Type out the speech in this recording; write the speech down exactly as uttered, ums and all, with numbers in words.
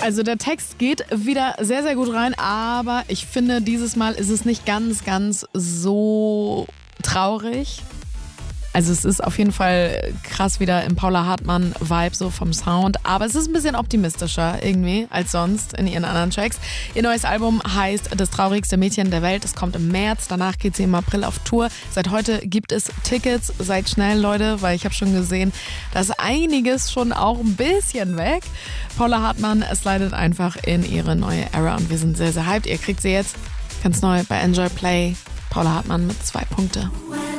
Also der Text geht wieder sehr, sehr gut rein, aber ich finde, dieses Mal ist es nicht ganz, ganz so traurig. Also es ist auf jeden Fall krass wieder im Paula Hartmann-Vibe so vom Sound, aber es ist ein bisschen optimistischer irgendwie als sonst in ihren anderen Tracks. Ihr neues Album heißt Das traurigste Mädchen der Welt. Es kommt im März, danach geht sie im April auf Tour. Seit heute gibt es Tickets, seid schnell Leute, weil ich habe schon gesehen, da ist einiges schon auch ein bisschen weg. Paula Hartmann slidet einfach in ihre neue Era und wir sind sehr, sehr hyped. Ihr kriegt sie jetzt ganz neu bei Enjoy Play. Paula Hartmann mit zwei Punkte.